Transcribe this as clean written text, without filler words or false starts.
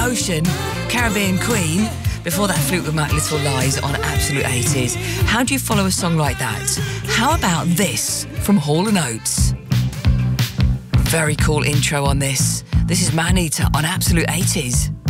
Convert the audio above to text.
Ocean, Caribbean Queen. Before that, Fleetwood Mac, Little Lies on Absolute 80s. How do you follow a song like that? How about this from Hall & Oates? Very cool intro on this. This is Man Eater on Absolute 80s.